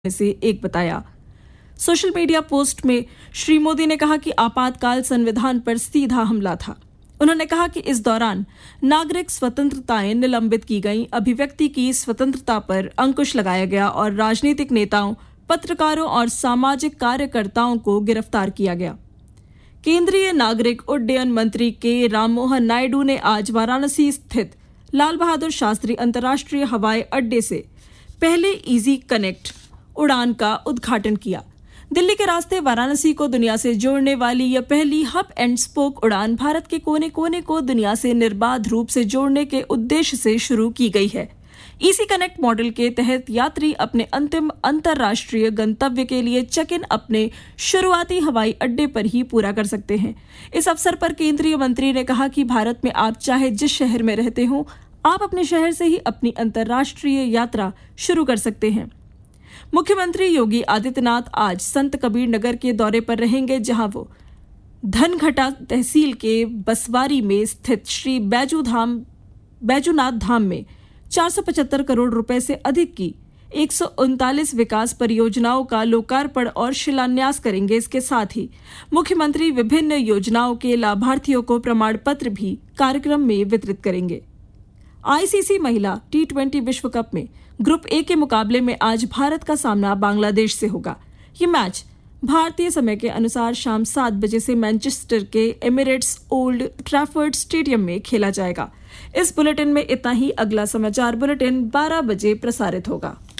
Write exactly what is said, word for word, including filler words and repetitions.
में से एक बताया। सोशल मीडिया पोस्ट में श्री मोदी ने कहा कि आपातकाल संविधान पर सीधा हमला था। उन्होंने कहा कि इस दौरान नागरिक स्वतंत्रताएं निलंबित की गईं, अभिव्यक्ति की स्वतंत्रता पर अंकुश लगाया गया और राजनीतिक नेताओं, पत्रकारों और सामाजिक कार्यकर्ताओं को गिरफ्तार किया गया। केंद्रीय नागरिक उड्डयन मंत्री के राममोहन नायडू ने आज वाराणसी स्थित लाल बहादुर शास्त्री अंतर्राष्ट्रीय हवाई अड्डे से पहले इजी कनेक्ट उड़ान का उद्घाटन किया। दिल्ली के रास्ते वाराणसी को दुनिया से जोड़ने वाली यह पहली हब एंड स्पोक उड़ान भारत के कोने कोने को दुनिया से निर्बाध रूप से जोड़ने के उद्देश्य से शुरू की गई है। इसी कनेक्ट मॉडल के तहत यात्री अपने अंतिम अंतर्राष्ट्रीय गंतव्य के लिए चेक इन अपने शुरुआती हवाई अड्डे पर ही पूरा कर सकते हैं। इस अवसर पर केंद्रीय मंत्री ने कहा कि भारत में आप चाहे जिस शहर में रहते हो, आप अपने शहर से ही अपनी अंतर्राष्ट्रीय यात्रा शुरू कर सकते हैं। मुख्यमंत्री योगी आदित्यनाथ आज संत कबीर नगर के दौरे पर रहेंगे, जहां वो धनघटा तहसील के बसवारी में स्थित श्री बैजू धाम बैजूनाथ धाम में चार सौ पचहत्तर करोड़ रुपए से अधिक की एक सौ उनतालीस विकास परियोजनाओं का लोकार्पण और शिलान्यास करेंगे। इसके साथ ही मुख्यमंत्री विभिन्न योजनाओं के लाभार्थियों को प्रमाण पत्र भी कार्यक्रम में वितरित करेंगे। आईसीसी महिला टी ट्वेंटी विश्व कप में ग्रुप ए के मुकाबले में आज भारत का सामना बांग्लादेश से होगा। ये मैच भारतीय समय के अनुसार शाम सात बजे से मैनचेस्टर के एमिरेट्स ओल्ड ट्रैफर्ड स्टेडियम में खेला जाएगा। इस बुलेटिन में इतना ही। अगला समाचार बुलेटिन बारह बजे प्रसारित होगा।